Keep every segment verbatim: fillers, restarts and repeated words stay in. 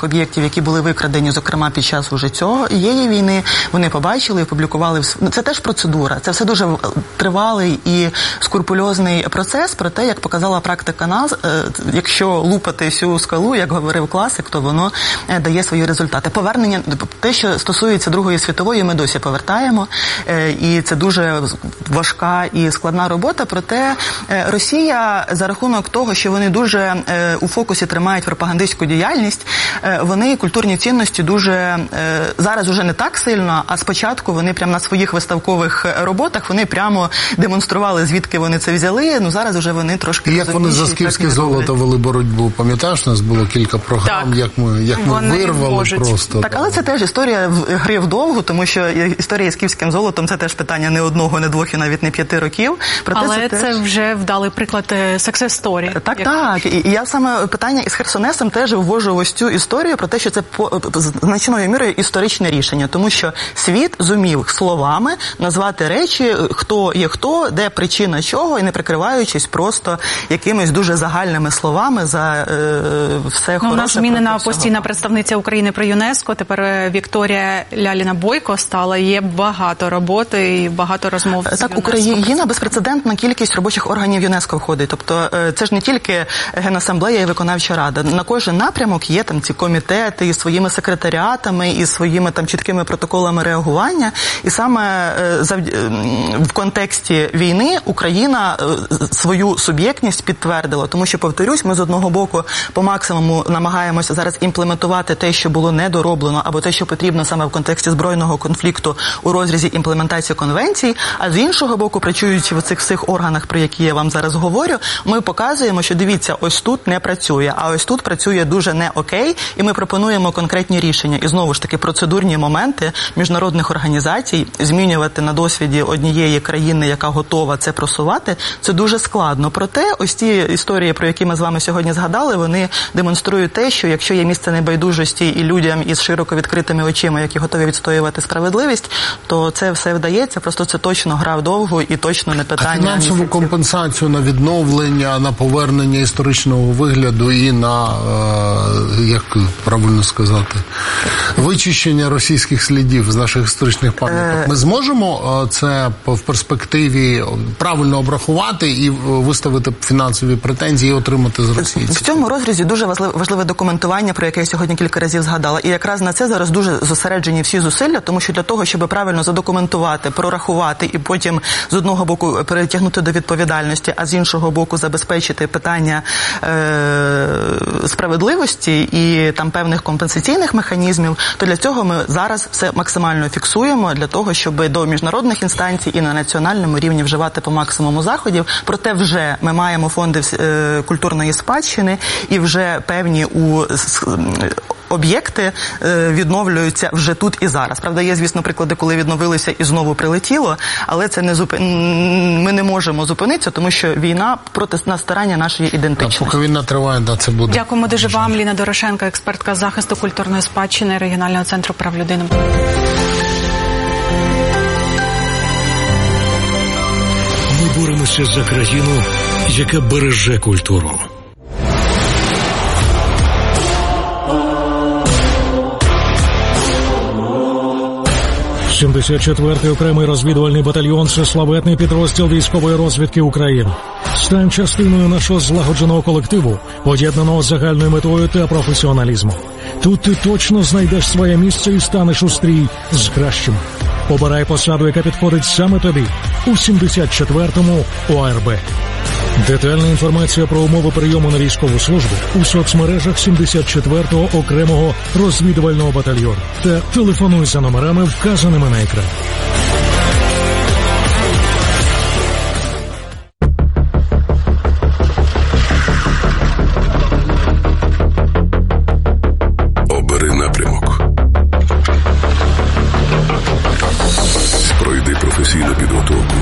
військових об'єктів, які були викрадені, зокрема, під час уже цього цієї війни, вони побачили і опублікували. Це теж процедура. Це все дуже тривалий і скрупульозний процес, про те, як показала практика нас, якщо лупати всю скалу, як говорив класик, то воно дає свої результати. Повернення, те, що стосується Другої світової, ми досі повертаємо, і це дуже важка і складна робота, проте Росія за рахунок того, що вони дуже у фокусі тримають пропагандистську діяльність, вони культурні цінності дуже, зараз уже не так сильно, а спочатку вони прямо на своїх виставкових роботах, вони прямо демонстрували, звідки вони це взяли, ну зараз вже вони трошки... І як вони за скіфське золото вели боротьбу, пам'ятаєш, у нас було кілька програм, так. як ми, як ми вирвали можуть. просто. Так, але це теж історія гри вдовгу, тому що історія з скіфським золотом це теж питання не одного, не двох і навіть не п'яти років. Проте але це, це теж... вже вдалий приклад success-story. Так, як... так. І я саме питання із Херсонесом теж ввожу ось цю історію про те, що це по значною мірою історичне рішення, тому що світ зумів словами назвати речі, хто є хто, де причина чого, і не прикриваючись просто якимись дуже загальними словами за е, все хороше. Ну, у нас змінена постійна представниця України при ЮНЕСКО, тепер Вікторія Ляліна-Бойко стала, є багато роботи і багато розмов з Так, ЮНЕСКО. Україна безпрецедентна кількість робочих органів ЮНЕСКО входить, тобто це ж не тільки Генасамблея і Виконавча Рада, на кожен напрямок є там ці комітети із своїми секретаріатами, і своїми там чіткими протоколами реагування, і саме в контексті війни Україна свою суб'єктність підтвердила, тому що, повторюсь, ми з одного боку по максимуму намагаємося зараз імплементувати те, що було недороблено, або те, що потрібно саме в контексті збройного конфлікту у розрізі імплементації конвенцій, а з іншого боку, працюючи в цих всіх органах, про які я вам зараз говорю, ми показуємо, що дивіться, ось тут не працює, а ось тут працює дуже не окей, і ми пропонуємо конкретні рішення. І знову ж таки, процедурні моменти міжнародних організацій змінювати на досвіді однієї країни, яка готова це просувати, це дуже складно. Проте ось ті історії, про які ми з вами сьогодні згадали, вони демонструють те, що якщо є місце небайдужості і людям із широко відкритими очима, які готові відстоювати справедливість, то це все вдається, просто це точно гра вдовгу і точно не питання. А фінансову місяців. компенсацію на відновлення, на повернення історичного вигляду і на, е, як правильно сказати, вичищення російських слідів з наших історичних пам'яток. Ми зможемо це в перспективі правильно обрахувати і виставити фінансові претензії і отримати з російців? В цьому розрізі дуже важливе документування, про яке я сьогодні кілька разів згадала. І якраз на це зараз дуже зосереджені всі зусилля, тому що для того, щоб правильно задокументувати, прорахувати і потім з одного боку перетягнути до відповідальності, а з іншого боку забезпечити питання е, справедливості і там певних компенсаційних механізмів, то для цього ми зараз все максимально фіксуємо для того, щоб до міжнародних інстанцій і на національному рівні вживати по максимуму заходів. Проте вже ми маємо фонди е, культурної спадщини і вже певні у об'єкти відновлюються вже тут і зараз. Правда, є, звісно, приклади, коли відновилися і знову прилетіло, але це не зупин... ми не можемо зупинитися, тому що війна проти настарання нашої ідентичності. А поки війна триває, да, це буде. Дякуємо дуже вам, Ліна Дорошенко, експертка захисту культурної спадщини Регіонального центру прав людини. Ми боремося за країну, яка береже культуру. сімдесят четвертий окремий розвідувальний батальйон – це славетний підрозділ військової розвідки України. Стань частиною нашого злагодженого колективу, поєднаного з загальною метою та професіоналізмом. Тут ти точно знайдеш своє місце і станеш у стрій з кращим. Обирай посаду, яка підходить саме тобі у сімдесят четвертому О А Р Б. Детальна інформація про умови прийому на військову службу у соцмережах сімдесят четвертого окремого розвідувального батальйону та телефонуй за номерами, вказаними на екрані. Обери напрямок. Пройди професійну підготовку.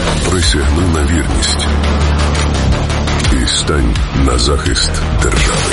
Присягни на вірність і стань на захист держави.